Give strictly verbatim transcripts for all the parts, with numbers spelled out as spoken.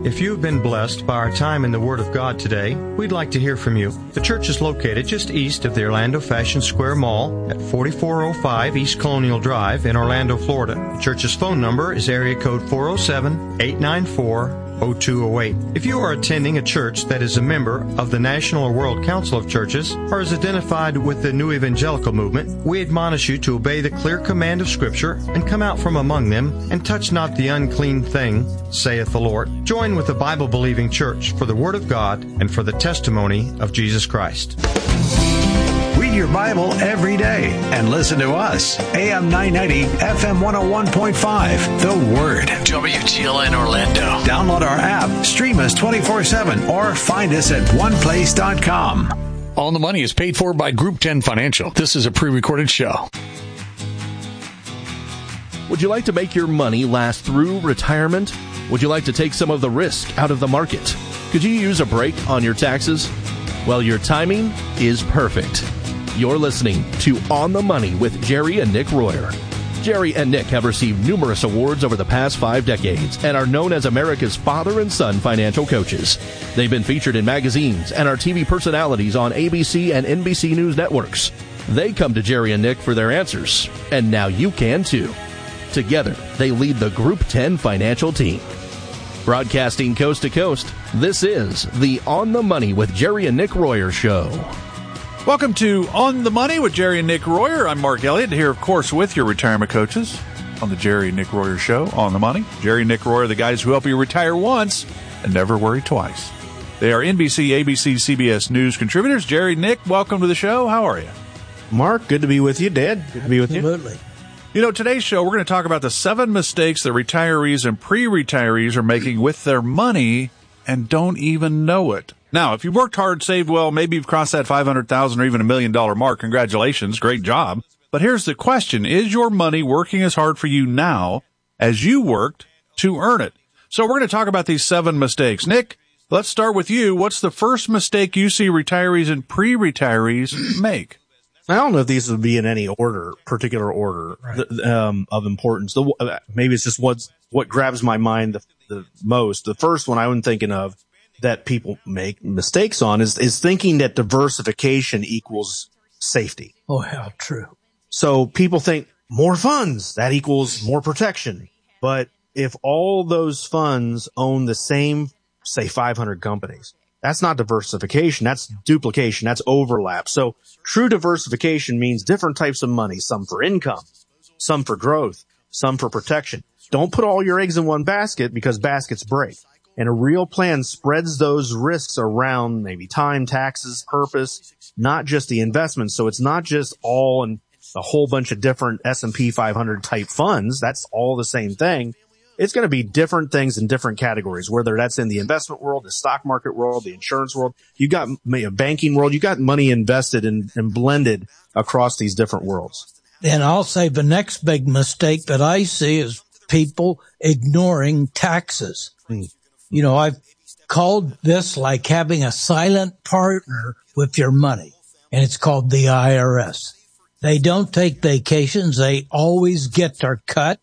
If you've been blessed by our time in the Word of God today, we'd like to hear from you. The church is located just east of the Orlando Fashion Square Mall at forty-four oh five East Colonial Drive in Orlando, Florida. The church's phone number is area code four oh seven, eight nine four, oh two oh eight. If you are attending a church that is a member of the National or World Council of Churches or is identified with the New Evangelical Movement, we admonish you to obey the clear command of Scripture and come out from among them and touch not the unclean thing, saith the Lord. Join with a Bible-believing church for the Word of God and for the testimony of Jesus Christ. Read your Bible every day and listen to us. A M nine ninety, F M one oh one point five. The Word. W T L N Orlando. Download our app, stream us twenty-four seven, or find us at one place dot com. On the Money is paid for by Group ten Financial. This is a pre-recorded show. Would you like to make your money last through retirement? Would you like to take some of the risk out of the market? Could you use a break on your taxes? Well, your timing is perfect. You're listening to On the Money with Jerry and Nick Royer. Jerry and Nick have received numerous awards over the past five decades and are known as America's father and son financial coaches. They've been featured in magazines and are T V personalities on A B C and N B C News networks. They come to Jerry and Nick for their answers, and now you can too. Together, they lead the Group ten financial team. Broadcasting coast to coast, this is the On the Money with Jerry and Nick Royer show. Welcome to On the Money with Jerry and Nick Royer. I'm Mark Elliott, here, of course, with your retirement coaches on the Jerry and Nick Royer Show, On the Money. Jerry and Nick Royer, the guys who help you retire once and never worry twice. They are N B C, A B C, C B S News contributors. Jerry, Nick, welcome to the show. How are you? Mark, good to be with you. Dad, good to be with Absolutely. you. Absolutely. You know, today's show, we're going to talk about the seven mistakes that retirees and pre-retirees are making with their money and don't even know it. Now, if you've worked hard, saved well, maybe you've crossed that five hundred thousand dollars or even a million dollar mark. Congratulations. Great job. But here's the question. Is your money working as hard for you now as you worked to earn it? So we're going to talk about these seven mistakes. Nick, let's start with you. What's the first mistake you see retirees and pre-retirees make? I don't know if these would be in any order, particular order right. th- um, of importance. The, uh, maybe it's just what's, what grabs my mind the, the most. The first one I'm thinking of that people make mistakes on is, is thinking that diversification equals safety. Oh, how true. So people think more funds, that equals more protection. But if all those funds own the same, say, five hundred companies, that's not diversification. That's duplication. That's overlap. So true diversification means different types of money, some for income, some for growth, some for protection. Don't put all your eggs in one basket because baskets break. And a real plan spreads those risks around maybe time, taxes, purpose, not just the investment. So it's not just all in a whole bunch of different S and P five hundred type funds. That's all the same thing. It's going to be different things in different categories, whether that's in the investment world, the stock market world, the insurance world. You got a banking world. You got money invested and, and blended across these different worlds. And I'll say the next big mistake that I see is people ignoring taxes. Hmm. You know, I've called this like having a silent partner with your money, and it's called the I R S. They don't take vacations. They always get their cut.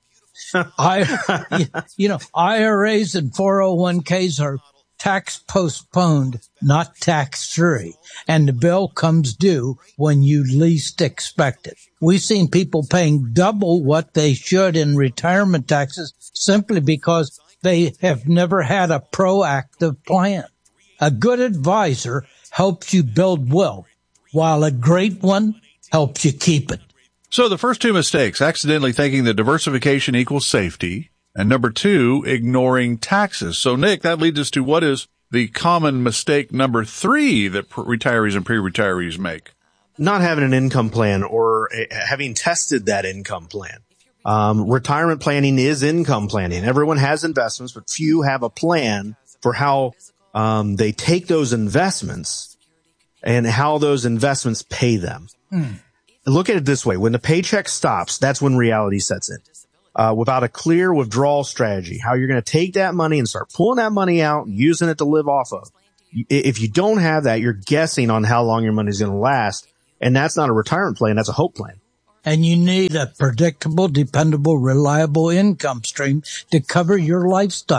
I, you know, I R As and four oh one k's are tax postponed, not tax free. And the bill comes due when you least expect it. We've seen people paying double what they should in retirement taxes simply because they have never had a proactive plan. A good advisor helps you build wealth, while a great one helps you keep it. So the first two mistakes, accidentally thinking that diversification equals safety, and number two, ignoring taxes. So, Nick, that leads us to what is the common mistake number three that retirees and pre-retirees make? Not having an income plan or having tested that income plan. Um, retirement planning is income planning. Everyone has investments, but few have a plan for how um, they take those investments and how those investments pay them. Hmm. Look at it this way. When the paycheck stops, that's when reality sets in. Uh, without a clear withdrawal strategy, how you're going to take that money and start pulling that money out and using it to live off of. If you don't have that, you're guessing on how long your money is going to last. And that's not a retirement plan. That's a hope plan. And you need a predictable, dependable, reliable income stream to cover your lifestyle.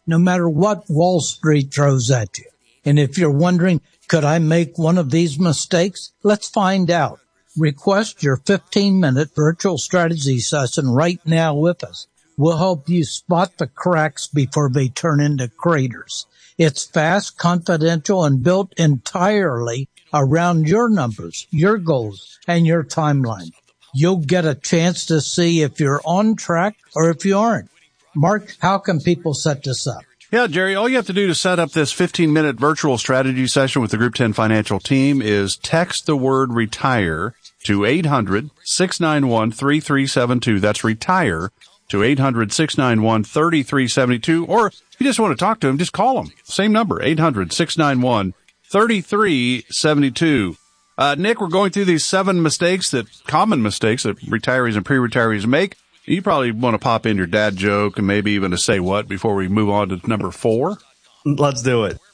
no matter what Wall Street throws at you. And if you're wondering, could I make one of these mistakes? Let's find out. Request your fifteen-minute virtual strategy session right now with us. We'll help you spot the cracks before they turn into craters. It's fast, confidential, and built entirely around your numbers, your goals, and your timeline. You'll get a chance to see if you're on track or if you aren't. Mark, how can people set this up? Yeah, Jerry, all you have to do to set up this fifteen-minute virtual strategy session with the Group ten Financial team is text the word retire to eight hundred, six nine one, three three seven two. That's retire to eight hundred, six nine one, three three seven two. Or if you just want to talk to them, just call them. Same number, eight hundred, six nine one, three three seven two. Uh, Nick, we're going through these seven mistakes that, common mistakes that retirees and pre-retirees make. You probably want to pop in your dad joke and maybe even a say what before we move on to number four. Let's do it.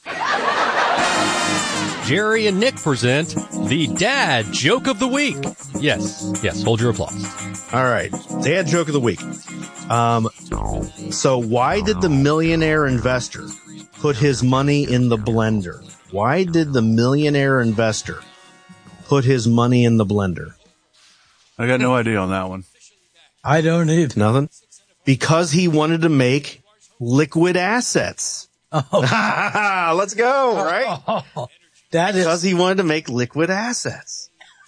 Jerry and Nick present the Dad Joke of the Week. Yes, yes, hold your applause. All right. Dad joke of the week. Um, so why did the millionaire investor put his money in the blender? Why did the millionaire investor put his money in the blender? I got no idea on that one. I don't either. Nothing? Because he wanted to make liquid assets. Oh. Let's go, right? Oh, that Because is, he wanted to make liquid assets.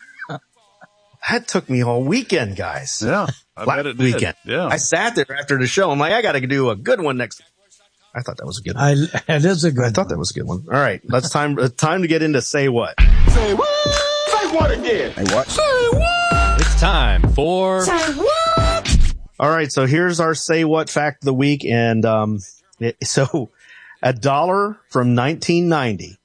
That took me all weekend, guys. Yeah, I Last bet it did. weekend. Yeah. I sat there after the show. I'm like, I got to do a good one next. I thought that was a good one. I, it is a good I thought that was a good one. All right, let's time uh, time to get into say what. Say what? Say what again? Say what? Say what? It's time for... Say what? All right, so here's our say what fact of the week, and um, it, so a dollar from nineteen ninety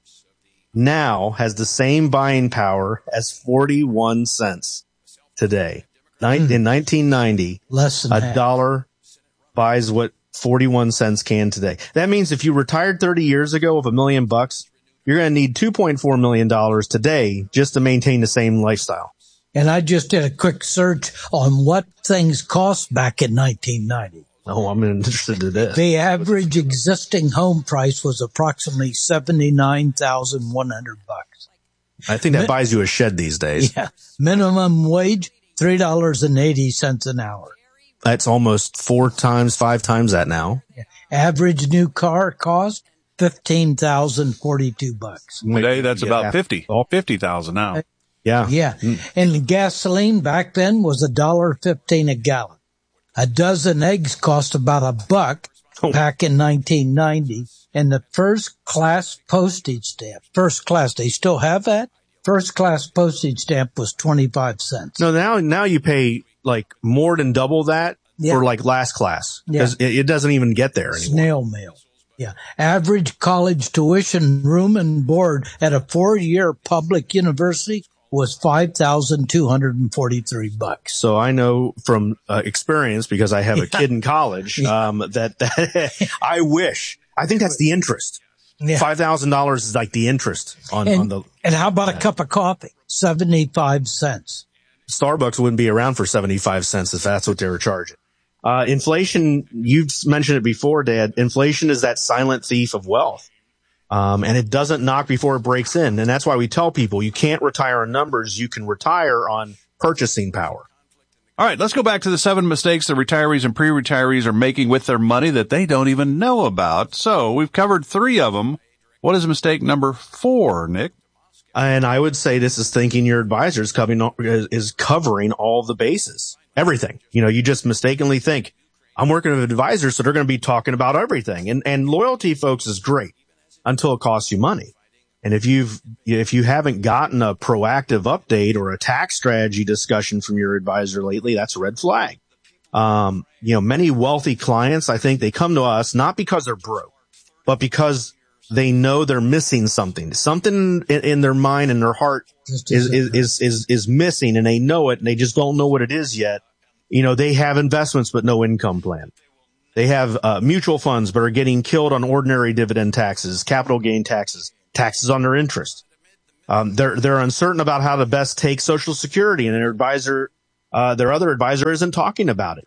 now has the same buying power as forty-one cents today. Nin- Mm. In nineteen ninety, less than a half. dollar buys what forty-one cents can today. That means if you retired thirty years ago with a million bucks, you're going to need two point four million dollars today just to maintain the same lifestyle. And I just did a quick search on what things cost back in nineteen ninety. Oh, I'm interested in this. The average existing home price was approximately seventy-nine thousand one hundred bucks. I think that buys you a shed these days. Yeah. Minimum wage, three dollars and eighty cents an hour. That's almost four times, five times that now. Average new car cost, fifteen thousand forty-two bucks. Today, that's Yeah. about fifty. fifty thousand now. Yeah. Yeah. And gasoline back then was a dollar fifteen a gallon. A dozen eggs cost about a buck back in nineteen ninety. And the first class postage stamp, first class, they still have that? First class postage stamp was twenty-five cents. No, now, now you pay like more than double that Yeah. for like last class. Yeah. Because it, it doesn't even get there anymore. Snail mail. Yeah. Average college tuition, room and board at a four-year public university was five thousand two hundred forty-three bucks. So I know from uh, experience, because I have a kid in college, um, that, that I wish, I think that's the interest. Yeah. five thousand dollars is like the interest on, And, on the and how about a cup of coffee? seventy-five cents. Starbucks wouldn't be around for seventy-five cents if that's what they were charging. Uh, inflation, you've mentioned it before, Dad. Inflation is that silent thief of wealth. Um, and it doesn't knock before it breaks in. And that's why we tell people you can't retire on numbers. You can retire on purchasing power. All right, let's go back to the seven mistakes that retirees and pre-retirees are making with their money that they don't even know about. So we've covered three of them. What is mistake number four, Nick? And I would say this is thinking your advisor is covering, is covering all the bases, everything. You know, you just mistakenly think I'm working with advisors, so they're going to be talking about everything. And, and loyalty, folks, is great until it costs you money. And if you've, if you haven't gotten a proactive update or a tax strategy discussion from your advisor lately, that's a red flag. Um, you know, many wealthy clients, I think they come to us not because they're broke, but because they know they're missing something. Something in, in their mind and their heart is, is, is, is, is missing, and they know it, and they just don't know what it is yet. You know, they have investments, but no income plan. They have uh, mutual funds, but are getting killed on ordinary dividend taxes, capital gain taxes, taxes on their interest. Um, they're, they're uncertain about how to best take Social Security, and their advisor, uh, their other advisor isn't talking about it.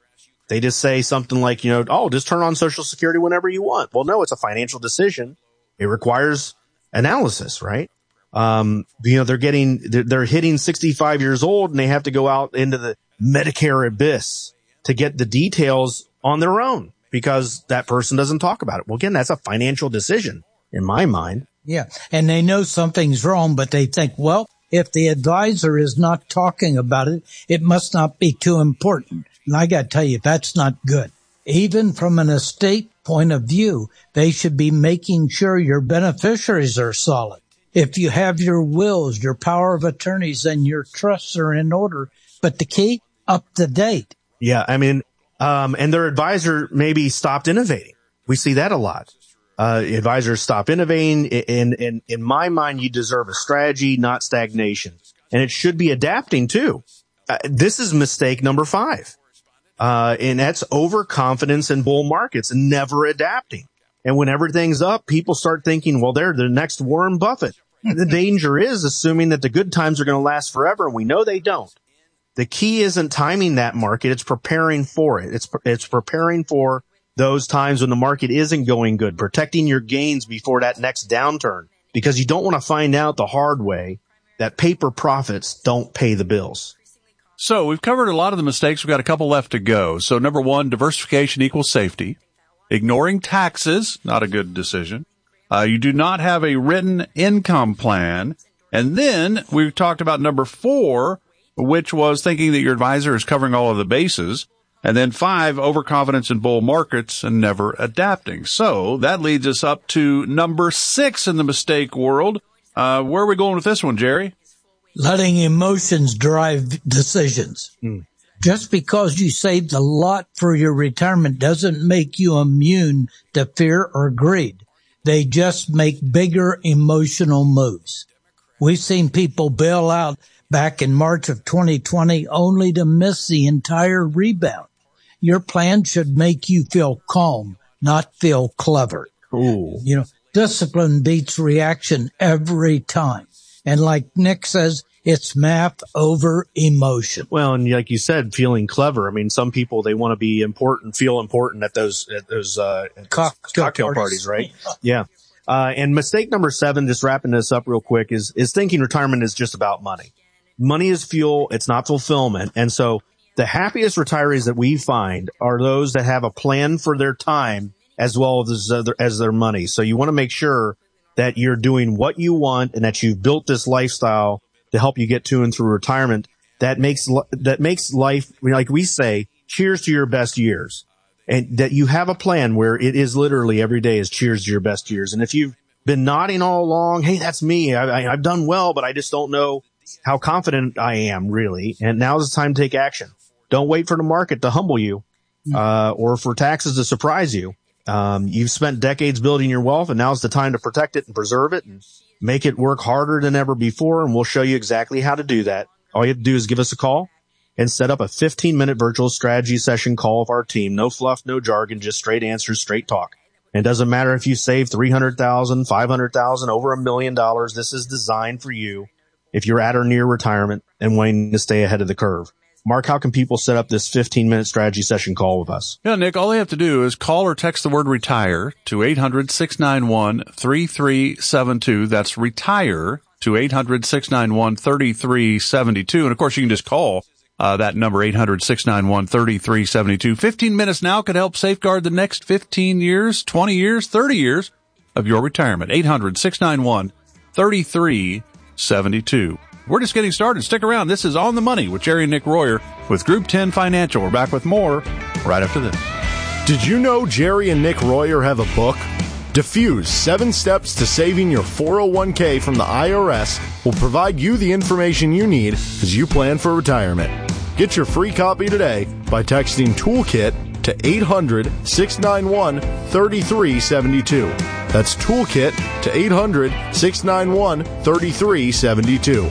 They just say something like, you know, oh, just turn on Social Security whenever you want. Well, no, it's a financial decision. It requires analysis, right? Um, you know, they're getting, they're, they're hitting sixty-five years old and they have to go out into the Medicare abyss to get the details on their own because that person doesn't talk about it. Well, again, that's a financial decision in my mind. Yeah. And they know something's wrong, but they think, well, if the advisor is not talking about it, it must not be too important. And I got to tell you, that's not good. Even from an estate point of view, they should be making sure your beneficiaries are solid. If you have your wills, your power of attorneys, and your trusts are in order, but the key, up to date. Yeah, I mean, um, and their advisor maybe stopped innovating. We see that a lot. Uh, advisors stop innovating. In, in, in my mind, you deserve a strategy, not stagnation. And it should be adapting too. Uh, this is mistake number five. Uh, and that's overconfidence in bull markets and never adapting. And when everything's up, people start thinking, well, they're the next Warren Buffett. The danger is assuming that the good times are going to last forever. And we know they don't. The key isn't timing that market. It's preparing for it. It's, it's preparing for those times when the market isn't going good, protecting your gains before that next downturn, because you don't want to find out the hard way that paper profits don't pay the bills. So we've covered a lot of the mistakes. We've got a couple left to go. So number one, diversification equals safety. Ignoring taxes, not a good decision. Uh, you do not have a written income plan. And then we've talked about number four, which was thinking that your advisor is covering all of the bases. And then five, overconfidence in bull markets and never adapting. So that leads us up to number six in the mistake world. Uh, where are we going with this one, Jerry? Letting emotions drive decisions. Mm. Just because you saved a lot for your retirement doesn't make you immune to fear or greed. They just make bigger emotional moves. We've seen people bail out back in March of twenty twenty only to miss the entire rebound. Your plan should make you feel calm, not feel clever. Ooh. You know, discipline beats reaction every time. And like Nick says, it's math over emotion. Well, and like you said, feeling clever. I mean, some people, they want to be important, feel important at those, at those, uh, at Cock- those cocktail parties, right? Yeah. Uh, and mistake number seven, just wrapping this up real quick, is, is thinking retirement is just about money. Money is fuel. It's not fulfillment. And so the happiest retirees that we find are those that have a plan for their time as well as, uh, as their money. So you want to make sure that you're doing what you want and that you've built this lifestyle to help you get to and through retirement. That makes, that makes life, like we say, cheers to your best years. And that you have a plan where it is literally every day is cheers to your best years. And if you've been nodding all along, hey, that's me. I, I, I've done well, but I just don't know how confident I am really. And now's the time to take action. Don't wait for the market to humble you, uh, or for taxes to surprise you. Um, you've spent decades building your wealth, and now's the time to protect it and preserve it and make it work harder than ever before. And we'll show you exactly how to do that. All you have to do is give us a call and set up a fifteen minute virtual strategy session call of our team. No fluff, no jargon, just straight answers, straight talk. And it doesn't matter if you save three hundred thousand dollars, five hundred thousand dollars, over a million dollars. This is designed for you if you're at or near retirement and wanting to stay ahead of the curve. Mark, how can people set up this fifteen minute strategy session call with us? Yeah, Nick, all they have to do is call or text the word retire to eight hundred, six nine one, three three seven two. That's retire to eight hundred, six nine one, three three seven two. And of course, you can just call uh, that number, eight hundred, six nine one, three three seven two. fifteen minutes now could help safeguard the next fifteen years, twenty years, thirty years of your retirement. eight hundred, six nine one, three three seven two. We're just getting started. Stick around. This is On the Money with Jerry and Nick Royer with Group ten Financial. We're back with more right after this. Did you know Jerry and Nick Royer have a book? Diffuse, Seven Steps to Saving Your four oh one k from the I R S will provide you the information you need as you plan for retirement. Get your free copy today by texting Toolkit to eight hundred, six nine one, three three seven two. That's Toolkit to eight hundred, six nine one, three three seven two.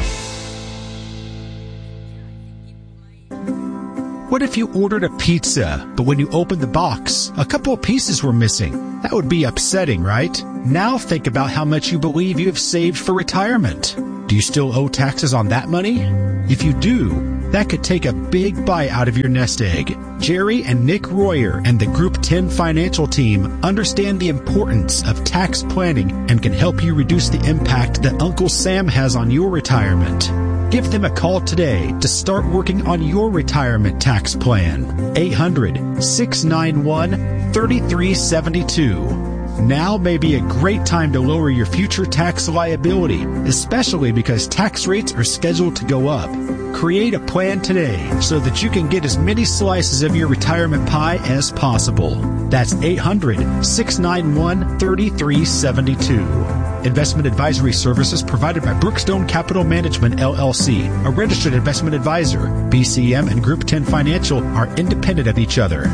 What if you ordered a pizza, but when you opened the box, a couple of pieces were missing? That would be upsetting, right? Now think about how much you believe you have saved for retirement. Do you still owe taxes on that money? If you do, that could take a big bite out of your nest egg. Jerry and Nick Royer and the Group ten Financial team understand the importance of tax planning and can help you reduce the impact that Uncle Sam has on your retirement. Give them a call today to start working on your retirement tax plan. eight hundred, six nine one, three three seven two. Now may be a great time to lower your future tax liability, especially because tax rates are scheduled to go up. Create a plan today so that you can get as many slices of your retirement pie as possible. That's eight hundred, six nine one, three three seven two. Investment advisory services provided by Brookstone Capital Management, L L C, a registered investment advisor. B C M and Group ten Financial are independent of each other.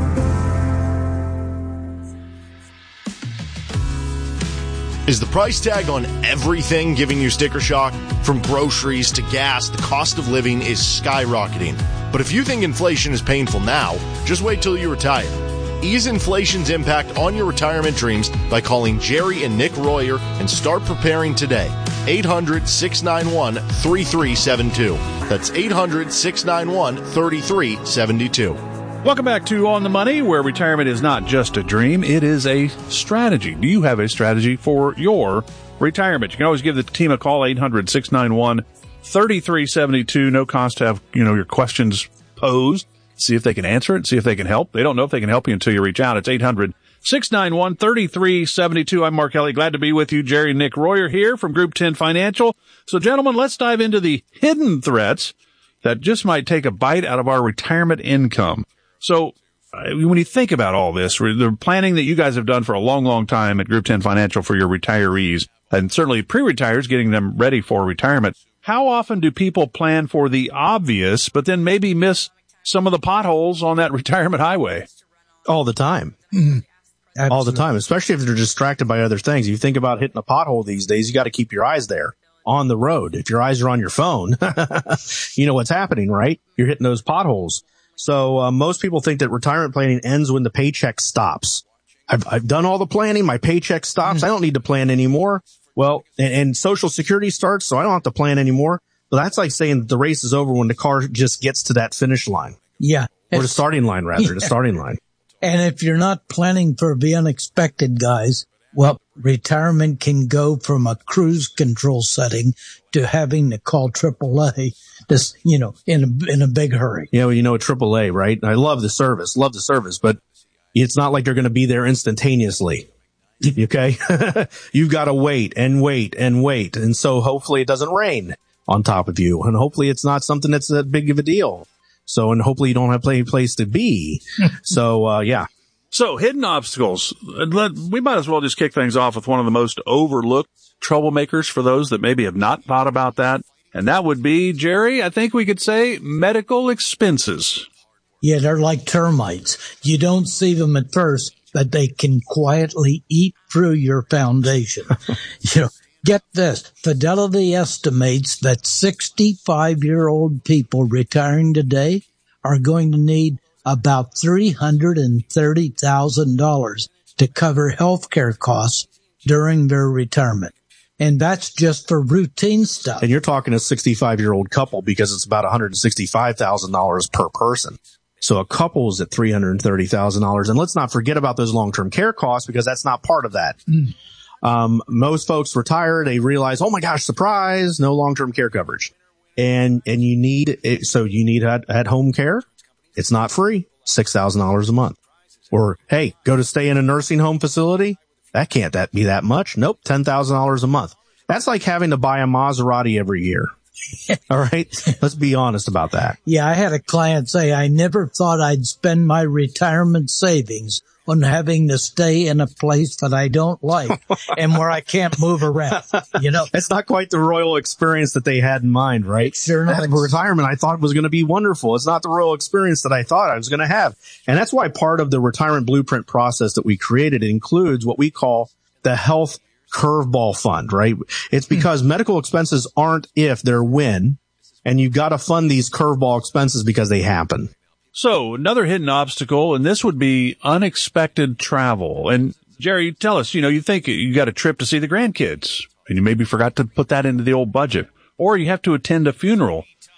Is the price tag on everything giving you sticker shock? From groceries to gas, the cost of living is skyrocketing. But if you think inflation is painful now, just wait till you retire. Ease inflation's impact on your retirement dreams by calling Jerry and Nick Royer and start preparing today. eight hundred, six nine one, three three seven two. That's eight hundred, six nine one, three three seven two. Welcome back to On the Money, where retirement is not just a dream, it is a strategy. Do you have a strategy for your retirement? You can always give the team a call, eight hundred, six nine one, three three seven two. No cost to have, you know, your questions posed. See if they can answer it, see if they can help. They don't know if they can help you until you reach out. It's eight hundred, six nine one, three three seven two. I'm Mark Kelly. Glad to be with you. Jerry and Nick Royer here from Group ten Financial. So, gentlemen, let's dive into the hidden threats that just might take a bite out of our retirement income. So uh, when you think about all this, the planning that you guys have done for a long, long time at Group ten Financial for your retirees, and certainly pre-retires, getting them ready for retirement, how often do people plan for the obvious, but then maybe miss some of the potholes on that retirement highway? All the time. Mm, all the time, especially if they're distracted by other things. You think about hitting a pothole these days, you got to keep your eyes there on the road. If your eyes are on your phone, you know what's happening, right? You're hitting those potholes. So uh, most people think that retirement planning ends when the paycheck stops. I've, I've done all the planning. My paycheck stops. I don't need to plan anymore. Well, and, and Social Security starts, so I don't have to plan anymore. But that's like saying the race is over when the car just gets to that finish line. Yeah. Or the starting line, rather, yeah. the starting line. And if you're not planning for the unexpected, guys, well, retirement can go from a cruise control setting to having to call triple A, this, you know, in a, in a big hurry. Yeah, well, you know, triple A, right? I love the service, love the service, but it's not like they're going to be there instantaneously. Okay? You've got to wait and wait and wait. And so hopefully it doesn't rain on top of you. And hopefully it's not something that's that big of a deal. So, and hopefully you don't have any place to be. So, uh, yeah. So, hidden obstacles. We might as well just kick things off with one of the most overlooked troublemakers for those that maybe have not thought about that. And that would be, Jerry, I think we could say medical expenses. Yeah, they're like termites. You don't see them at first, but they can quietly eat through your foundation. You know, get this. Fidelity estimates that sixty-five-year-old people retiring today are going to need about three hundred thirty thousand dollars to cover health care costs during their retirement. And that's just for routine stuff. And you're talking a sixty-five-year-old couple because it's about one hundred sixty-five thousand dollars per person. So a couple is at three hundred thirty thousand dollars. And let's not forget about those long-term care costs because that's not part of that. Mm. Um, most folks retire, they realize, oh my gosh, surprise, no long-term care coverage. And, and you need it. So you need at, at home care. It's not free, six thousand dollars a month. Or, hey, go to stay in a nursing home facility. That can't that be that much. Nope. ten thousand dollars a month. That's like having to buy a Maserati every year. All right. Let's be honest about that. Yeah. I had a client say, I never thought I'd spend my retirement savings on having to stay in a place that I don't like and where I can't move around. You know, it's not quite the royal experience that they had in mind, right? Sure not. That retirement I thought was going to be wonderful. It's not the royal experience that I thought I was going to have. And that's why part of the retirement blueprint process that we created includes what we call the health curveball fund, right? It's because mm-hmm. medical expenses aren't if, they're when, and you've got to fund these curveball expenses because they happen. So another hidden obstacle, and this would be unexpected travel. And Jerry, tell us, you know, you think you got a trip to see the grandkids and you maybe forgot to put that into the old budget, or you have to attend a funeral.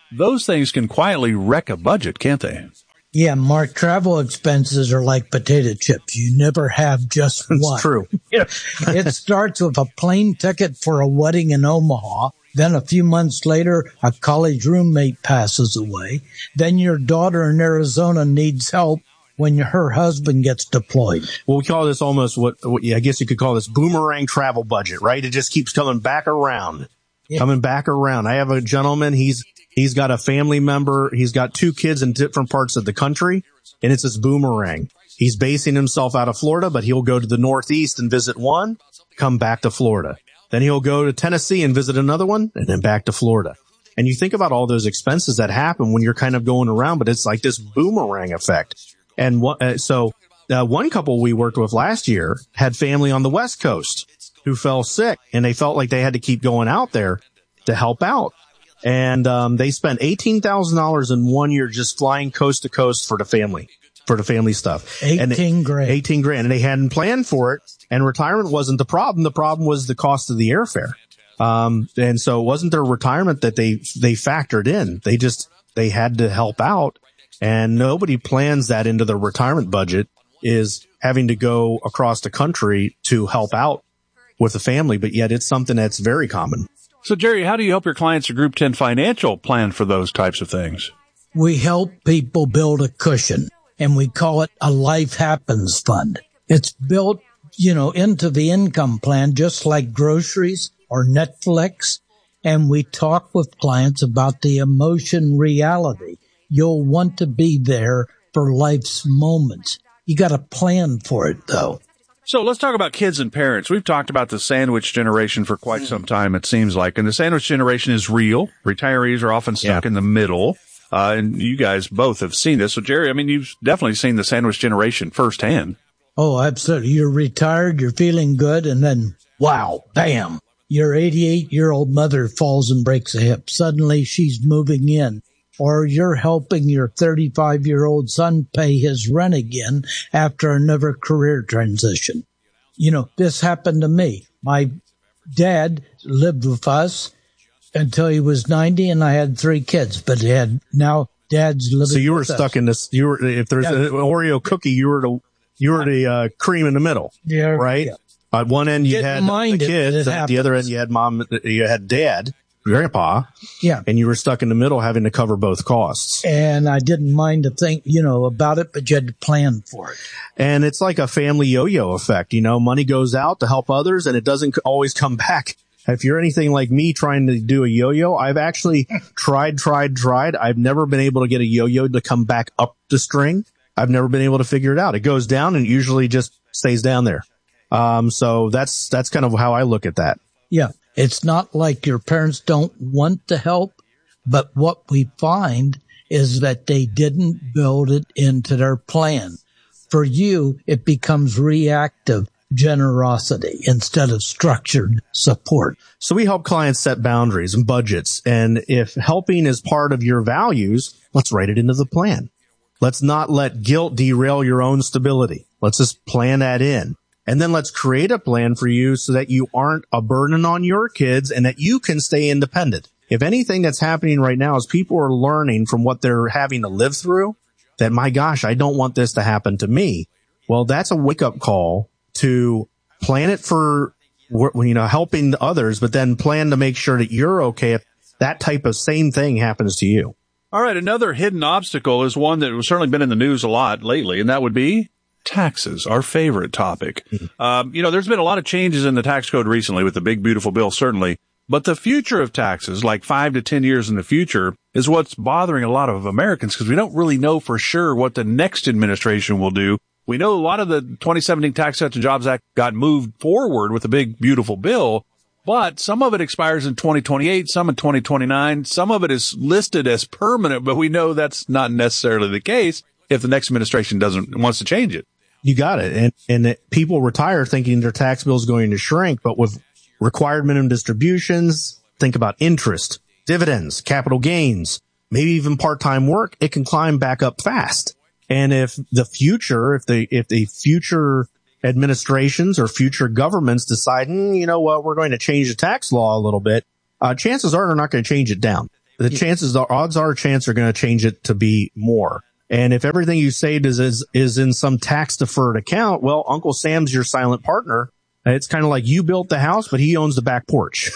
those things can quietly wreck a budget, can't they? Yeah, Mark, travel expenses are like potato chips. You never have just one. It's true. It starts with a plane ticket for a wedding in Omaha. Then a few months later, a college roommate passes away. Then your daughter in Arizona needs help when her husband gets deployed. Well, we call this almost what, what I guess you could call this boomerang travel budget, right? It just keeps coming back around, yeah. coming back around. I have a gentleman. He's He's got a family member. He's got two kids in different parts of the country, and it's this boomerang. He's basing himself out of Florida, but he'll go to the Northeast and visit one, come back to Florida. Then he'll go to Tennessee and visit another one, and then back to Florida. And you think about all those expenses that happen when you're kind of going around, but it's like this boomerang effect. And what, uh, so uh, one couple we worked with last year had family on the West Coast who fell sick, and they felt like they had to keep going out there to help out. And um, they spent eighteen thousand dollars in one year just flying coast to coast for the family, for the family stuff. eighteen grand. eighteen grand. And they hadn't planned for it. And retirement wasn't the problem. The problem was the cost of the airfare. Um, and so it wasn't their retirement that they, they factored in. They just, they had to help out. And nobody plans that into their retirement budget, is having to go across the country to help out with the family. But yet it's something that's very common. So, Jerry, how do you help your clients at Group ten Financial plan for those types of things? We help people build a cushion, and we call it a life happens fund. It's built, you know, into the income plan, just like groceries or Netflix. And we talk with clients about the emotion reality. You'll want to be there for life's moments. You got to plan for it, though. So let's talk about kids and parents. We've talked about the sandwich generation for quite some time, it seems like. And the sandwich generation is real. Retirees are often stuck yeah. in the middle. Uh, and you guys both have seen this. So, Jerry, I mean, you've definitely seen the sandwich generation firsthand. Oh, absolutely. You're retired, you're feeling good, and then, wow, bam, your eighty-eight-year-old mother falls and breaks a hip. Suddenly she's moving in. Or you're helping your thirty-five-year-old son pay his rent again after another career transition. You know, this happened to me. My dad lived with us until he was ninety, and I had three kids. But he had now dad's living. So you were with stuck us. in this. You were if there's yeah. an Oreo cookie, you were the you were the uh, cream in the middle. Yeah, right. Yeah. At one end you Didn't had mind the kids, it, at the other end you had mom. You had dad. Grandpa, yeah, and you were stuck in the middle having to cover both costs. And I didn't mind to think, you know, about it, but you had to plan for it. And it's like a family yo-yo effect. You know, money goes out to help others, and it doesn't always come back. If you're anything like me trying to do a yo-yo, I've actually tried, tried, tried. I've never been able to get a yo-yo to come back up the string. I've never been able to figure it out. It goes down and it usually just stays down there. Um, so that's that's kind of how I look at that. Yeah. It's not like your parents don't want to help, but what we find is that they didn't build it into their plan. For you, it becomes reactive generosity instead of structured support. So we help clients set boundaries and budgets. And if helping is part of your values, let's write it into the plan. Let's not let guilt derail your own stability. Let's just plan that in. And then let's create a plan for you so that you aren't a burden on your kids and that you can stay independent. If anything that's happening right now is people are learning from what they're having to live through, that, my gosh, I don't want this to happen to me. Well, that's a wake-up call to plan it for, you know, helping others, but then plan to make sure that you're okay if that type of same thing happens to you. All right, another hidden obstacle is one that has certainly been in the news a lot lately, and that would be taxes, our favorite topic. Mm-hmm. Um, you know, there's been a lot of changes in the tax code recently with the big, beautiful bill, certainly. But the future of taxes, like five to ten years in the future, is what's bothering a lot of Americans because we don't really know for sure what the next administration will do. We know a lot of the twenty seventeen Tax Cuts and Jobs Act got moved forward with a big, beautiful bill, but some of it expires in twenty twenty-eight, some in twenty twenty-nine. Some of it is listed as permanent, but we know that's not necessarily the case if the next administration doesn't wants to change it. You got it. And, and it, people retire thinking their tax bill is going to shrink, but with required minimum distributions, think about interest, dividends, capital gains, maybe even part-time work, it can climb back up fast. And if the future, if the, if the future administrations or future governments decide, mm, you know what, we're going to change the tax law a little bit, uh, chances are they're not going to change it down. the chances are, odds are, chance are going to change it to be more. And if everything you saved is, is, is in some tax deferred account, well, Uncle Sam's your silent partner. It's kind of like you built the house, but he owns the back porch.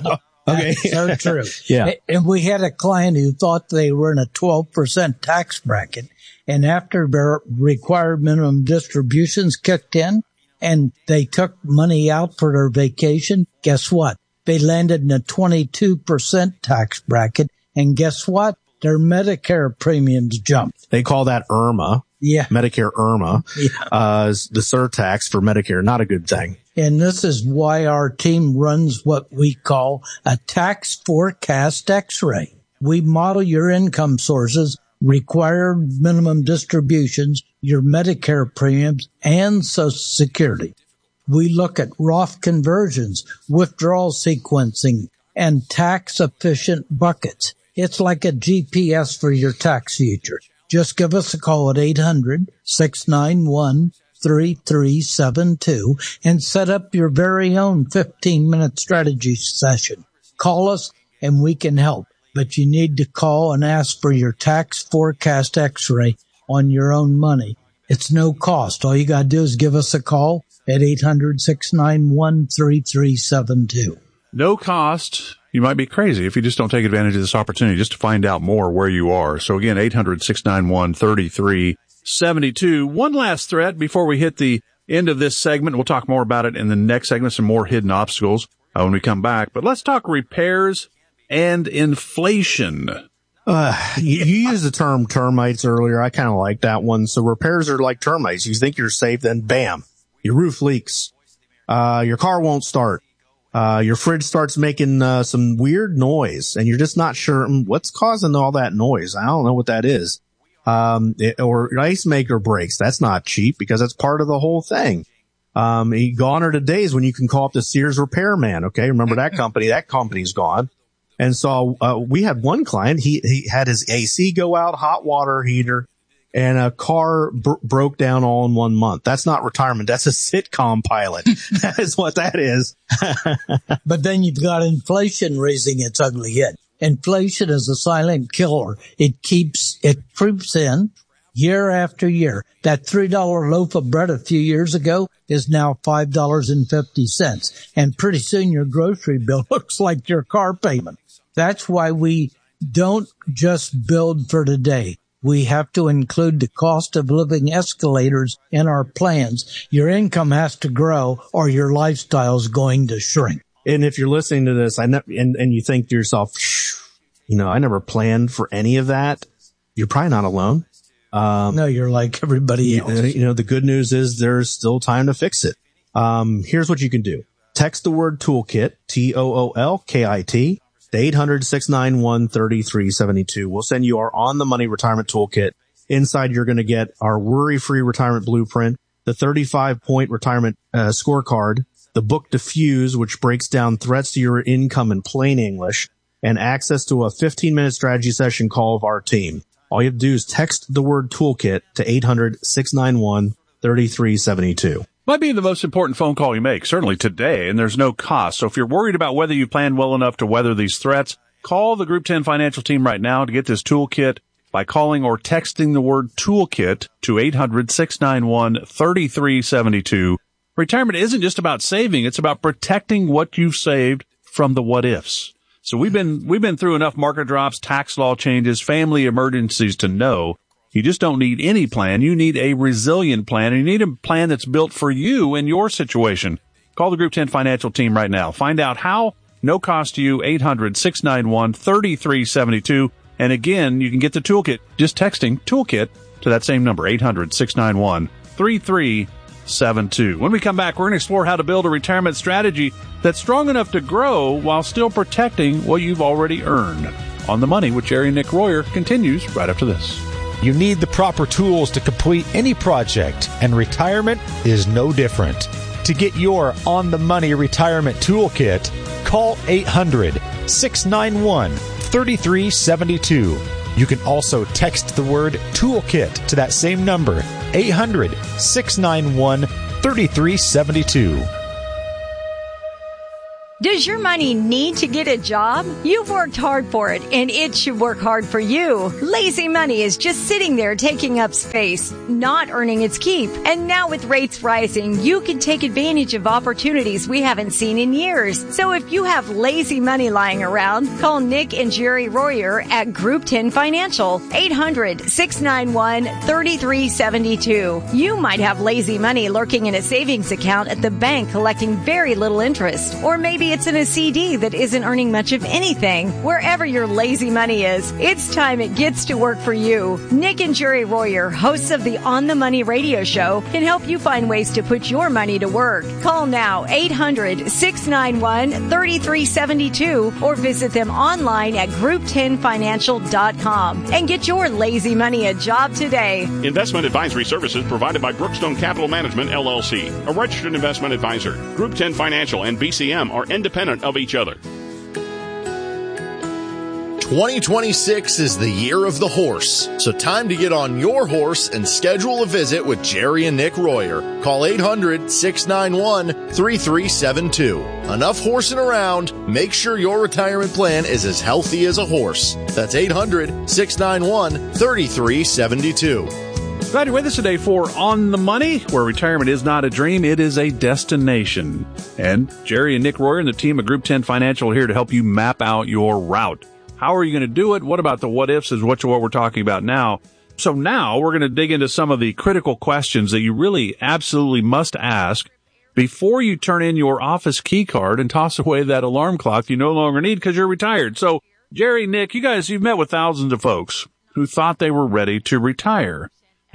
Okay. That's so true. Yeah. And we had a client who thought they were in a twelve percent tax bracket. And after their required minimum distributions kicked in and they took money out for their vacation, guess what? They landed in a twenty-two percent tax bracket. And guess what? Their Medicare premiums jumped. They call that IRMA. Yeah. Medicare IRMA. Yeah. Uh, the surtax for Medicare. Not a good thing. And this is why our team runs what we call a tax forecast X-ray. We model your income sources, required minimum distributions, your Medicare premiums, and Social Security. We look at Roth conversions, withdrawal sequencing, and tax-efficient buckets. It's like a G P S for your tax future. Just give us a call at eight hundred, six nine one, three three seven two and set up your very own fifteen-minute strategy session. Call us and we can help. But you need to call and ask for your tax forecast X-ray on your own money. It's no cost. All you got to do is give us a call at eight hundred, six nine one, three three seven two. No cost. You might be crazy if you just don't take advantage of this opportunity just to find out more where you are. So again, eight hundred, six nine one, three three seven two. One last threat before we hit the end of this segment. We'll talk more about it in the next segment, some more hidden obstacles uh, when we come back. But let's talk repairs and inflation. Uh, you, you used the term termites earlier. I kind of like that one. So repairs are like termites. You think you're safe, then bam, your roof leaks. Uh, your car won't start. Uh, your fridge starts making, uh, some weird noise and you're just not sure mm, what's causing all that noise. I don't know what that is. Um, it, or your ice maker breaks. That's not cheap because that's part of the whole thing. Um, gone are the days when you can call up the Sears repairman. Okay. Remember that company? That company's gone. And so, uh, we had one client. He, he had his A C go out, hot water heater, and a car br- broke down all in one month. That's not retirement. That's a sitcom pilot. That is what that is. But then you've got inflation raising its ugly head. Inflation is a silent killer. It keeps, it creeps in year after year. That three dollar loaf of bread a few years ago is now five dollars and fifty cents. And pretty soon your grocery bill looks like your car payment. That's why we don't just build for today. We have to include the cost of living escalators in our plans. Your income has to grow or your lifestyle is going to shrink. And if you're listening to this, I ne- and, and you think to yourself, you know, I never planned for any of that. You're probably not alone. Um, no, you're like everybody else. You, you know, the good news is there's still time to fix it. Um, here's what you can do. Text the word toolkit, T O O L K I T, to eight hundred, six nine one, three three seven two. We'll send you our On the Money Retirement Toolkit. Inside, you're going to get our worry-free retirement blueprint, the thirty-five point retirement uh, scorecard, the book Diffuse, which breaks down threats to your income in plain English, and access to a fifteen minute strategy session call of our team. All you have to do is text the word toolkit to eight hundred, six nine one, three three seven two. Might be the most important phone call you make, certainly today, and there's no cost. So if you're worried about whether you plan well enough to weather these threats, call the Group ten Financial Team right now to get this toolkit by calling or texting the word toolkit to eight hundred, six nine one, three three seven two. Retirement isn't just about saving, it's about protecting what you've saved from the what ifs. So we've been, we've been through enough market drops, tax law changes, family emergencies to know you just don't need any plan. You need a resilient plan, and you need a plan that's built for you and your situation. Call the Group ten Financial Team right now. Find out how. No cost to you, eight hundred, six nine one, three three seven two. And again, you can get the toolkit just texting toolkit to that same number, eight hundred, six nine one, three three seven two. When we come back, we're going to explore how to build a retirement strategy that's strong enough to grow while still protecting what you've already earned. On the Money with Jerry and Nick Royer continues right after this. You need the proper tools to complete any project, and retirement is no different. To get your On the Money Retirement Toolkit, call eight hundred, six nine one, three three seven two. You can also text the word toolkit to that same number, eight hundred, six nine one, three three seven two. Does your money need to get a job? You've worked hard for it, and it should work hard for you. Lazy money is just sitting there taking up space, not earning its keep. And now with rates rising, you can take advantage of opportunities we haven't seen in years. So if you have lazy money lying around, call Nick and Jerry Royer at Group ten Financial, eight hundred, six nine one, three three seven two. You might have lazy money lurking in a savings account at the bank collecting very little interest, or maybe it's in a C D that isn't earning much of anything. Wherever your lazy money is, it's time it gets to work for you. Nick and Jerry Royer, hosts of the On the Money radio show, can help you find ways to put your money to work. Call now, eight hundred, six nine one, three three seven two, or visit them online at group ten financial dot com and get your lazy money a job today. Investment advisory services provided by Brookstone Capital Management, L L C, a registered investment advisor. Group ten Financial and B C M are independent of each other. twenty twenty-six is the year of the horse, so time to get on your horse and schedule a visit with Jerry and Nick Royer. Call eight hundred, six nine one, three three seven two. Enough horsing around. Make sure your retirement plan is as healthy as a horse. That's eight hundred, six nine one, three three seven two. Glad you're with us today for On the Money, where retirement is not a dream, it is a destination. And Jerry and Nick Royer and the team of Group ten Financial are here to help you map out your route. How are you going to do it? What about the what ifs is what, what we're talking about now. So now we're going to dig into some of the critical questions that you really absolutely must ask before you turn in your office key card and toss away that alarm clock you no longer need because you're retired. So Jerry, Nick, you guys, you've met with thousands of folks who thought they were ready to retire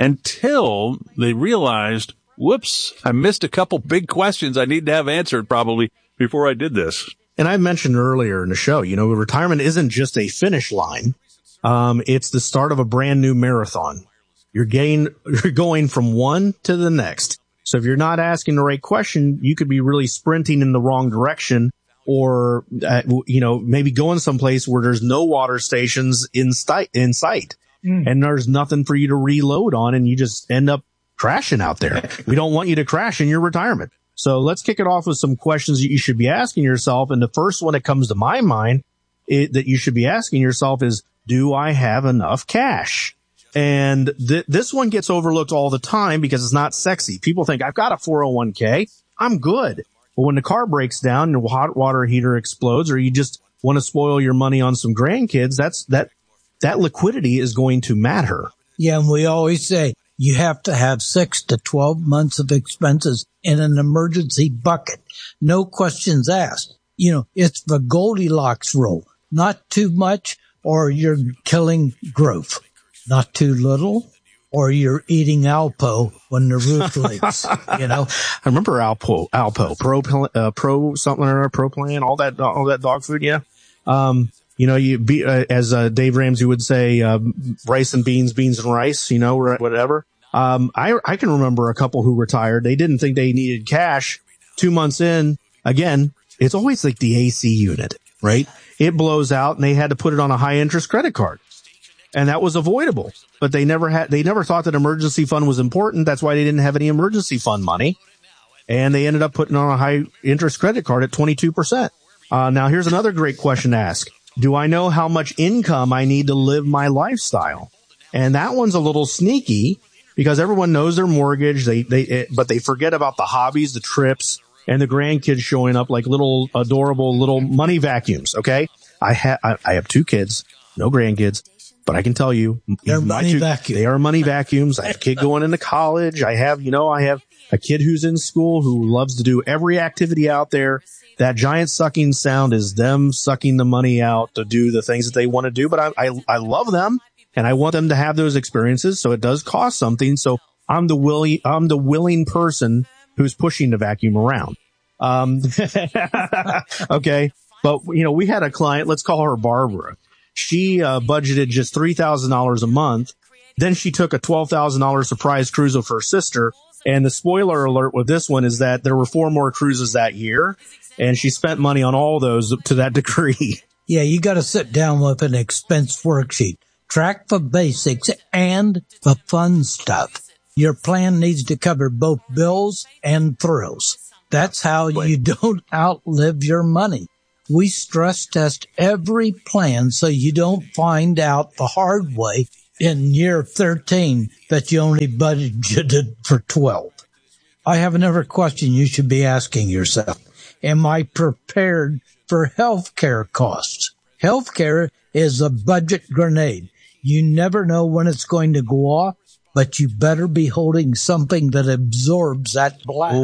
until they realized, whoops, I missed a couple big questions I need to have answered probably before I did this. And I mentioned earlier in the show, you know, retirement isn't just a finish line. Um, it's the start of a brand new marathon. You're gain, you're going from one to the next. So if you're not asking the right question, you could be really sprinting in the wrong direction, or, uh, you know, maybe going someplace where there's no water stations in sight, in sight. Mm. And there's nothing for you to reload on, and you just end up crashing out there. We don't want you to crash in your retirement. So let's kick it off with some questions that you should be asking yourself. And the first one that comes to my mind it, that you should be asking yourself is, do I have enough cash? And th- this one gets overlooked all the time because it's not sexy. People think, I've got a four oh one k. I'm good. But when the car breaks down and your hot water heater explodes, or you just want to spoil your money on some grandkids, that's that that liquidity is going to matter. Yeah, and we always say you have to have six to twelve months of expenses in an emergency bucket. No questions asked. You know, it's the Goldilocks rule. Not too much, or you're killing growth. Not too little, or you're eating Alpo when the roof leaks, you know. I remember Alpo, Alpo, Pro, uh, Pro something or Pro Plan, all that, all that dog food. Yeah. Um, you know, you be, uh, as, uh, Dave Ramsey would say, um, rice and beans, beans and rice, you know, whatever. Um, I, I can remember a couple who retired. They didn't think they needed cash. Two months in, again, it's always like the A C unit, right? It blows out and they had to put it on a high interest credit card. And that was avoidable, but they never had, they never thought that emergency fund was important. That's why they didn't have any emergency fund money. And they ended up putting on a high interest credit card at twenty-two percent. Uh, now here's another great question to ask. Do I know how much income I need to live my lifestyle? And that one's a little sneaky because everyone knows their mortgage. They, they, it, but they forget about the hobbies, the trips, and the grandkids showing up like little adorable little money vacuums. Okay. I have, I, I have two kids, no grandkids. But I can tell you, They're money two, vacuums. They are money vacuums. I have a kid going into college. I have, you know, I have a kid who's in school who loves to do every activity out there. That giant sucking sound is them sucking the money out to do the things that they want to do. But I, I, I love them and I want them to have those experiences. So it does cost something. So I'm the willing, I'm the willing person who's pushing the vacuum around. Um, okay. But, you know, we had a client, let's call her Barbara. She uh, budgeted just three thousand dollars a month. Then she took a twelve thousand dollars surprise cruise with her sister. And the spoiler alert with this one is that there were four more cruises that year. And she spent money on all those to that degree. Yeah, you got to sit down with an expense worksheet. Track the basics and the fun stuff. Your plan needs to cover both bills and thrills. That's how you don't outlive your money. We stress test every plan so you don't find out the hard way in year thirteen that you only budgeted for twelve. I have another question you should be asking yourself. Am I prepared for healthcare costs? Healthcare is a budget grenade. You never know when it's going to go off, but you better be holding something that absorbs that blast.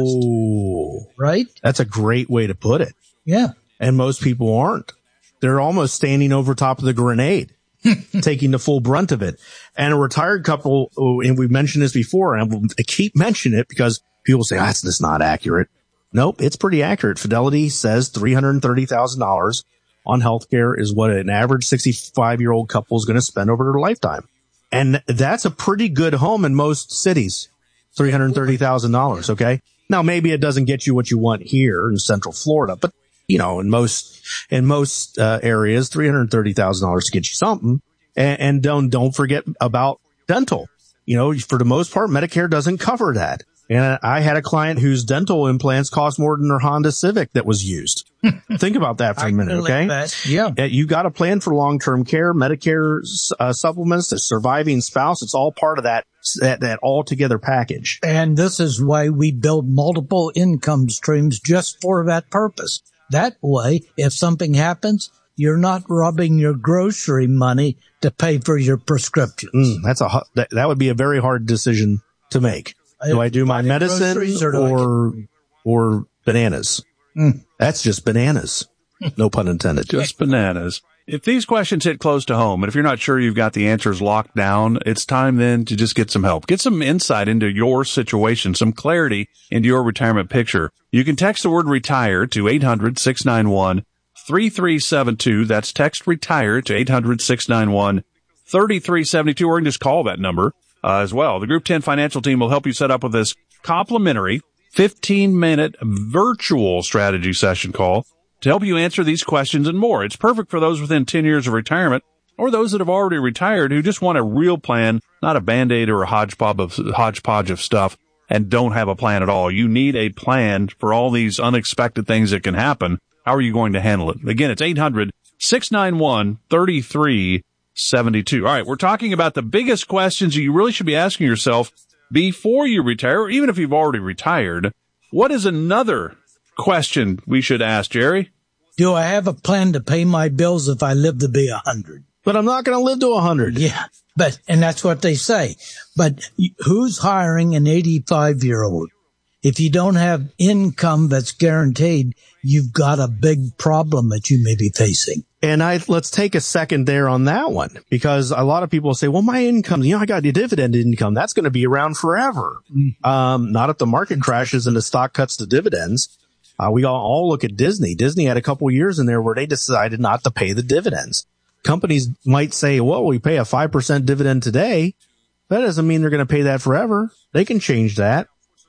Oh, right? That's a great way to put it. Yeah. And most people aren't. They're almost standing over top of the grenade, taking the full brunt of it. And a retired couple, oh, and we've mentioned this before, and we'll keep mentioning it because people say, that's just not accurate. Nope, it's pretty accurate. Fidelity says three hundred thirty thousand dollars on healthcare is what an average sixty-five-year-old couple is going to spend over their lifetime. And that's a pretty good home in most cities, three hundred thirty thousand dollars, okay? Now, maybe it doesn't get you what you want here in Central Florida, but, you know, in most in most uh, areas, three hundred thirty thousand dollars to get you something. And, and don't don't forget about dental. You know, for the most part, Medicare doesn't cover that. And I had a client whose dental implants cost more than their Honda Civic that was used. Think about that for a minute, okay? That. Yeah. You got a plan for long-term care, Medicare uh, supplements, the surviving spouse. It's all part of that, that, that all-together package. And this is why we build multiple income streams just for that purpose. That way, if something happens, you're not robbing your grocery money to pay for your prescriptions. Mm, that's a that, that would be a very hard decision to make. Do I do my medicine or or, or bananas? Mm. That's just bananas. No pun intended. Just bananas. If these questions hit close to home, and if you're not sure you've got the answers locked down, it's time then to just get some help. Get some insight into your situation, some clarity into your retirement picture. You can text the word RETIRE to eight hundred, six nine one, three three seven two. That's text RETIRE to eight hundred, six nine one, three three seven two, or you can just call that number uh, as well. The Group ten Financial Team will help you set up with this complimentary fifteen minute virtual strategy session call to help you answer these questions and more. It's perfect for those within ten years of retirement or those that have already retired who just want a real plan, not a Band-Aid or a hodgepodge of, hodgepodge of stuff and don't have a plan at all. You need a plan for all these unexpected things that can happen. How are you going to handle it? Again, it's eight hundred, six nine one, three three seven two. All right, we're talking about the biggest questions you really should be asking yourself before you retire, or even if you've already retired. What is another question we should ask, Jerry? Do I have a plan to pay my bills if I live to be a hundred? But I'm not going to live to a hundred. Yeah, but, and that's what they say. But who's hiring an eighty-five year old? If you don't have income that's guaranteed, you've got a big problem that you may be facing. And I, let's take a second there on that one, because a lot of people say, well, my income, you know, I got the dividend income. That's going to be around forever. Mm-hmm. Um, not if the market crashes and the stock cuts the dividends. Uh, we all, all look at Disney. Disney had a couple of years in there where they decided not to pay the dividends. Companies might say, well, we pay a five percent dividend today. That doesn't mean they're going to pay that forever. They can change that.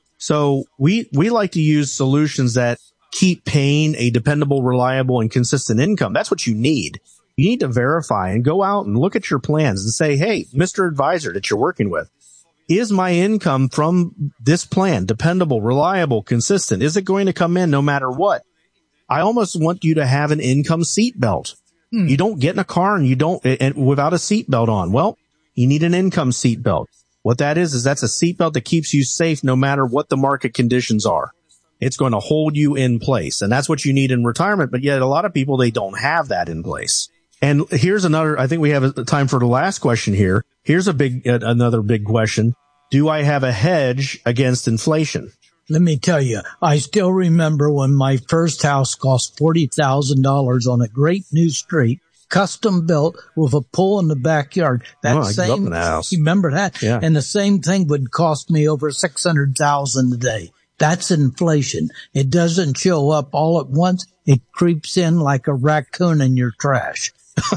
So we, we like to use solutions that keep paying a dependable, reliable, and consistent income. That's what you need. You need to verify and go out and look at your plans and say, hey, Mister Advisor that you're working with, is my income from this plan dependable, reliable, consistent? Is it going to come in no matter what? I almost want you to have an income seatbelt. Hmm. You don't get in a car and you don't, and without a seatbelt on. Well, you need an income seatbelt. What that is, is that's a seatbelt that keeps you safe no matter what the market conditions are. It's going to hold you in place. And that's what you need in retirement. But yet a lot of people, they don't have that in place. And here's another, I think we have time for the last question here. Here's a big, uh, another big question. Do I have a hedge against inflation? Let me tell you, I still remember when my first house cost forty thousand dollars on a great new street, custom built with a pool in the backyard. That oh, I same, grew up in the house. You remember that? Yeah. And the same thing would cost me over six hundred thousand dollars a day. That's inflation. It doesn't show up all at once. It creeps in like a raccoon in your trash.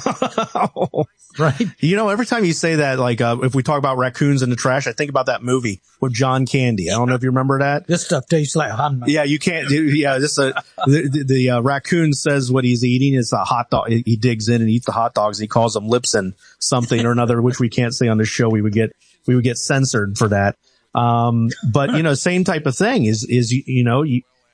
Right? You know, every time you say that, like, uh, if we talk about raccoons in the trash, I think about that movie with John Candy. I don't know if you remember that. This stuff tastes like hot dog. Yeah, you can't do, yeah, this, uh, the, the, the uh, raccoon says what he's eating is a hot dog. He digs in and eats the hot dogs. And he calls them Lipson something or another, which we can't say on the show. We would get, we would get censored for that. Um, but, you know, same type of thing is, is, you know, you,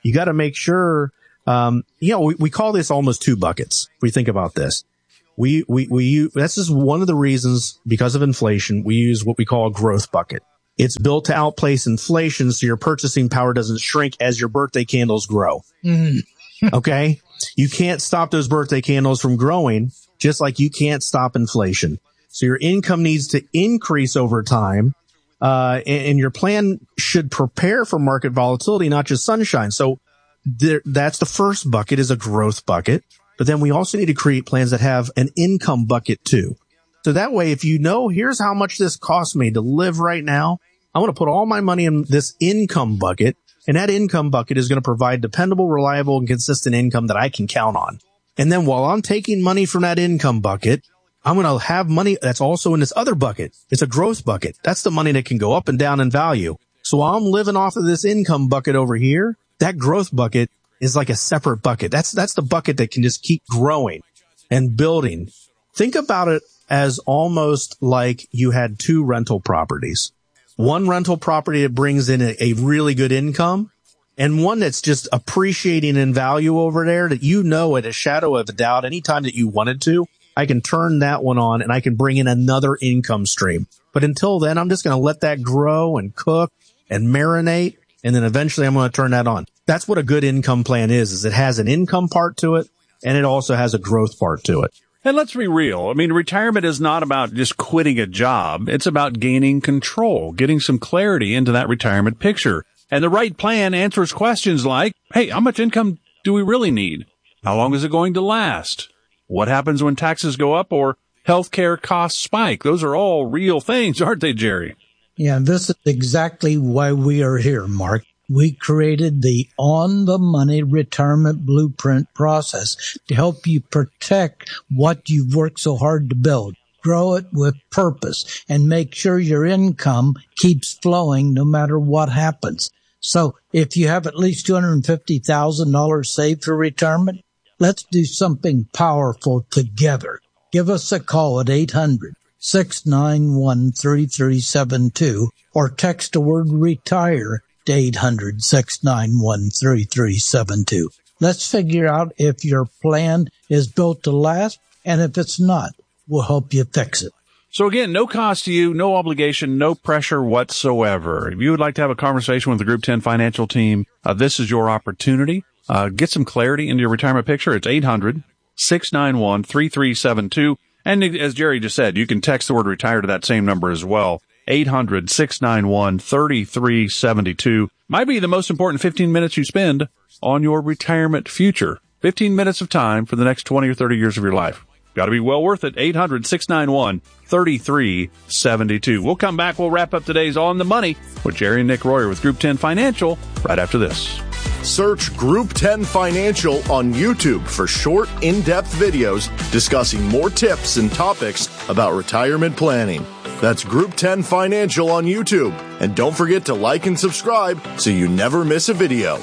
you got to make sure, um, you know, we, we call this almost two buckets. If we think about this, we, we, we, use, that's just one of the reasons because of inflation, we use what we call a growth bucket. It's built to outpace inflation so your purchasing power doesn't shrink as your birthday candles grow. Mm. Okay? You can't stop those birthday candles from growing, just like you can't stop inflation. So your income needs to increase over time, uh, and, and your plan should prepare for market volatility, not just sunshine. So there, that's the first bucket is a growth bucket. But then we also need to create plans that have an income bucket too. So that way, if you know, here's how much this costs me to live right now, I want to put all my money in this income bucket, and that income bucket is going to provide dependable, reliable, and consistent income that I can count on. And then while I'm taking money from that income bucket, I'm going to have money that's also in this other bucket. It's a growth bucket. That's the money that can go up and down in value. So while I'm living off of this income bucket over here, that growth bucket is like a separate bucket. That's, that's the bucket that can just keep growing and building. Think about it as almost like you had two rental properties. One rental property that brings in a, a really good income, and one that's just appreciating in value over there that you know at a shadow of a doubt, anytime that you wanted to, I can turn that one on and I can bring in another income stream. But until then, I'm just going to let that grow and cook and marinate, and then eventually I'm going to turn that on. That's what a good income plan is, is it has an income part to it, and it also has a growth part to it. And let's be real. I mean, retirement is not about just quitting a job. It's about gaining control, getting some clarity into that retirement picture. And the right plan answers questions like, hey, how much income do we really need? How long is it going to last? What happens when taxes go up or healthcare costs spike? Those are all real things, aren't they, Jerry? Yeah, this is exactly why we are here, Mark. We created the on-the-money retirement blueprint process to help you protect what you've worked so hard to build, grow it with purpose, and make sure your income keeps flowing no matter what happens. So if you have at least two hundred fifty thousand dollars saved for retirement, let's do something powerful together. Give us a call at eight hundred, six nine one, three three seven two or text the word RETIRE to eight hundred, six nine one, three three seven two. Let's figure out if your plan is built to last, and if it's not, we'll help you fix it. So again, no cost to you, no obligation, no pressure whatsoever. If you would like to have a conversation with the Group ten Financial team, uh, this is your opportunity. Uh, get some clarity into your retirement picture. It's eight hundred, six nine one, three three seven two. And as Jerry just said, you can text the word RETIRE to that same number as well. eight hundred, six nine one, three three seven two. Might be the most important fifteen minutes you spend on your retirement future. fifteen minutes of time for the next twenty or thirty years of your life. Got to be well worth it. eight hundred, six nine one, three three seven two. We'll come back. We'll wrap up today's On the Money with Jerry and Nick Royer with Group ten Financial right after this. Search Group ten Financial on YouTube for short, in-depth videos discussing more tips and topics about retirement planning. That's Group ten Financial on YouTube. And don't forget to like and subscribe so you never miss a video.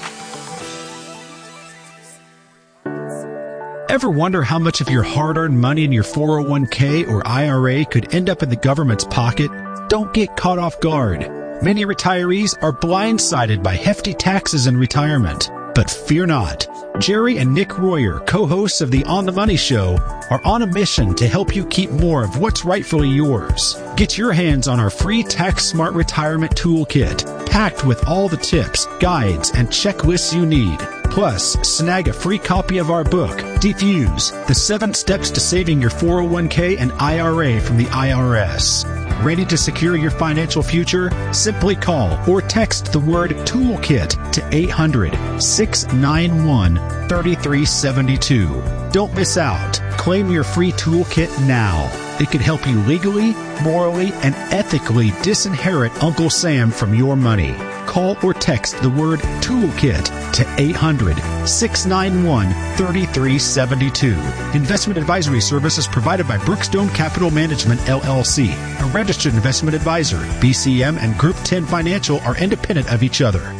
Ever wonder how much of your hard-earned money in your four oh one k or I R A could end up in the government's pocket? Don't get caught off guard. Many retirees are blindsided by hefty taxes in retirement. But fear not. Jerry and Nick Royer, co-hosts of the On the Money Show, are on a mission to help you keep more of what's rightfully yours. Get your hands on our free Tax Smart Retirement Toolkit, packed with all the tips, guides, and checklists you need. Plus, snag a free copy of our book, Defuse, the seven steps to saving your four oh one k and I R A from the I R S. Ready to secure your financial future? Simply call or text the word TOOLKIT to eight hundred, six nine one, three three seven two. Don't miss out. Claim your free toolkit now. It could help you legally, morally, and ethically disinherit Uncle Sam from your money. Call or text the word TOOLKIT to eight hundred, six nine one, three three seven two. Investment advisory services provided by Brookstone Capital Management, L L C, a registered investment advisor. B C M and Group ten Financial are independent of each other.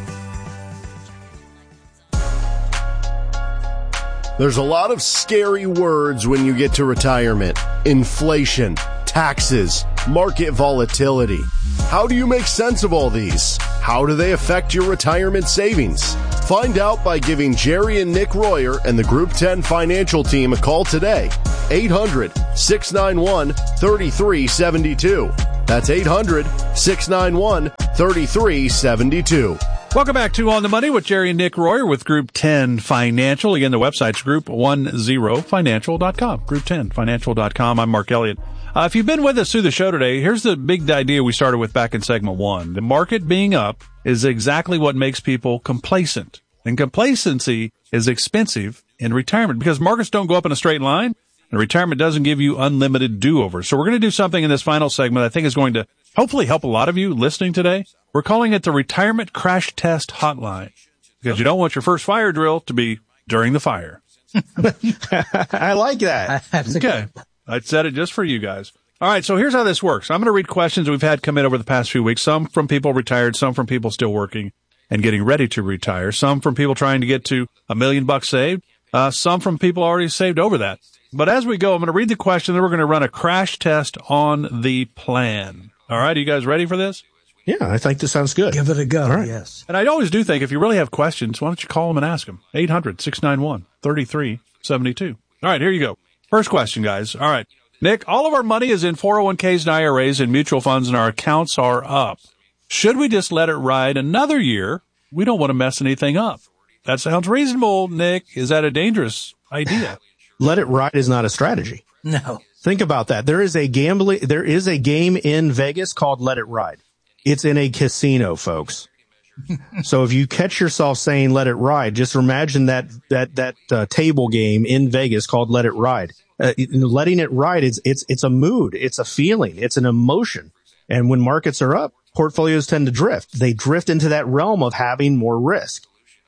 There's a lot of scary words when you get to retirement. Inflation, taxes, market volatility. How do you make sense of all these? How do they affect your retirement savings? Find out by giving Jerry and Nick Royer and the Group ten Financial Team a call today. eight hundred, six nine one, three three seven two. That's eight hundred, six nine one, three three seven two. Welcome back to On the Money with Jerry and Nick Royer with Group ten Financial. Again, the website's group ten financial dot com. group ten financial dot com. I'm Mark Elliott. Uh, if you've been with us through the show today, here's the big idea we started with back in segment one. The market being up is exactly what makes people complacent. And complacency is expensive in retirement because markets don't go up in a straight line and retirement doesn't give you unlimited do-overs. So we're going to do something in this final segment I think is going to hopefully help a lot of you listening today. We're calling it the Retirement Crash Test Hotline because you don't want your first fire drill to be during the fire. I like that. Okay. I said it just for you guys. All right, so here's how this works. I'm going to read questions we've had come in over the past few weeks, some from people retired, some from people still working and getting ready to retire, some from people trying to get to a million bucks saved, uh, some from people already saved over that. But as we go, I'm going to read the question, then we're going to run a crash test on the plan. All right, are you guys ready for this? Yeah, I think this sounds good. Give it a go, right. Yes. And I always do think if you really have questions, why don't you call them and ask them? eight hundred, six nine one, three three seven two. All right, here you go. First question, guys. All right. Nick, all of our money is in four oh one k's and I R As and mutual funds, and our accounts are up. Should we just let it ride another year? We don't want to mess anything up. That sounds reasonable, Nick. Is that a dangerous idea? Let it ride is not a strategy. No. Think about that. There is a gambling, there is a game in Vegas called Let It Ride. It's in a casino, folks. So if you catch yourself saying let it ride, just imagine that, that, that uh, table game in Vegas called Let It Ride. Uh, letting it ride, it's, it's, it's a mood. It's a feeling. It's an emotion. And when markets are up, portfolios tend to drift. They drift into that realm of having more risk.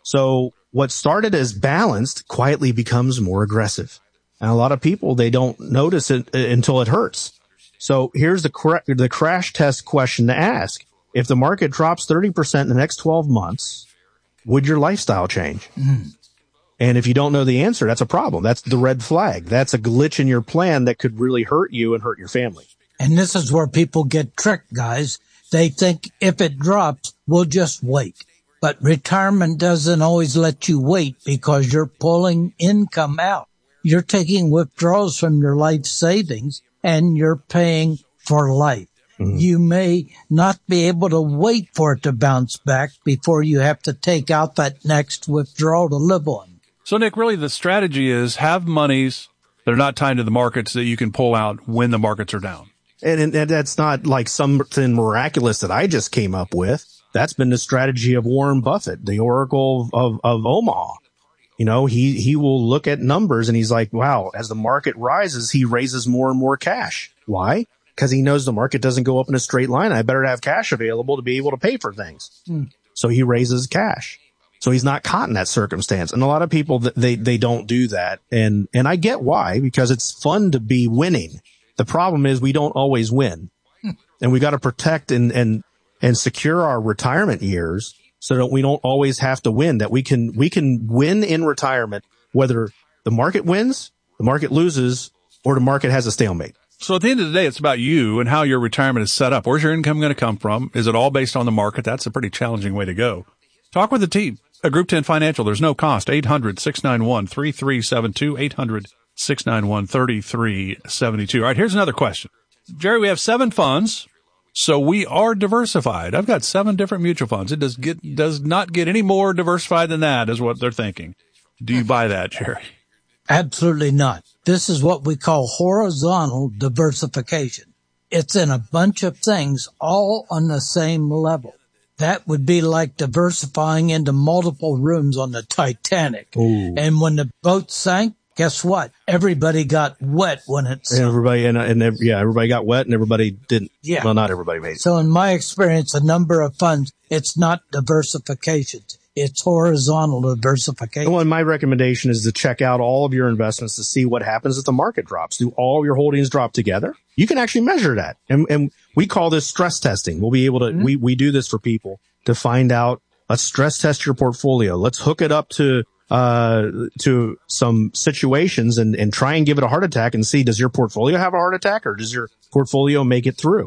So what started as balanced quietly becomes more aggressive. And a lot of people, they don't notice it until it hurts. So here's the cra- the crash test question to ask. If the market drops thirty percent in the next twelve months, would your lifestyle change? Mm. And if you don't know the answer, that's a problem. That's the red flag. That's a glitch in your plan that could really hurt you and hurt your family. And this is where people get tricked, guys. They think if it drops, we'll just wait. But retirement doesn't always let you wait because you're pulling income out. You're taking withdrawals from your life savings and you're paying for life. Mm-hmm. You may not be able to wait for it to bounce back before you have to take out that next withdrawal to live on. So, Nick, really the strategy is have monies that are not tied to the markets that you can pull out when the markets are down. And, and, and that's not like something miraculous that I just came up with. That's been the strategy of Warren Buffett, the Oracle of, of Omaha. You know, he, he will look at numbers and he's like, wow, as the market rises, he raises more and more cash. Why? Because he knows the market doesn't go up in a straight line. I better have cash available to be able to pay for things. Mm. So he raises cash. So he's not caught in that circumstance. And a lot of people, they, they don't do that. And, and I get why, because it's fun to be winning. The problem is we don't always win. Mm. And we got to protect and, and, and secure our retirement years so that we don't always have to win, that we can, we can win in retirement, whether the market wins, the market loses, or the market has a stalemate. So at the end of the day, it's about you and how your retirement is set up. Where's your income going to come from? Is it all based on the market? That's a pretty challenging way to go. Talk with the team at Group ten Financial. There's no cost. eight hundred, six nine one, three three seven two, eight hundred, six nine one, three three seven two. All right, here's another question. Jerry, we have seven funds, so we are diversified. I've got seven different mutual funds. It does get does not get any more diversified than that, is what they're thinking. Do you buy that, Jerry? Absolutely not. This is what we call horizontal diversification. It's in a bunch of things all on the same level. That would be like diversifying into multiple rooms on the Titanic. Ooh. And when the boat sank, guess what? Everybody got wet when it sank. Everybody, and, and yeah, everybody got wet and everybody didn't. Yeah. Well, not everybody made it. So in my experience, a number of funds, it's not diversification. It's horizontal diversification. Well, and my recommendation is to check out all of your investments to see what happens if the market drops. Do all of your holdings drop together? You can actually measure that. And, and we call this stress testing. We'll be able to, mm-hmm. we, we do this for people to find out, let's stress test your portfolio. Let's hook it up to, uh, to some situations and, and try and give it a heart attack and see, does your portfolio have a heart attack or does your portfolio make it through?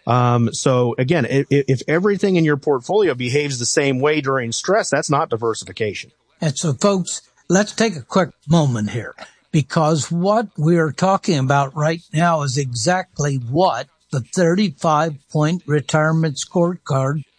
Um, so again, if, if everything in your portfolio behaves the same way during stress, that's not diversification. And so, folks, let's take a quick moment here, because what we're talking about right now is exactly what the thirty-five point retirement scorecard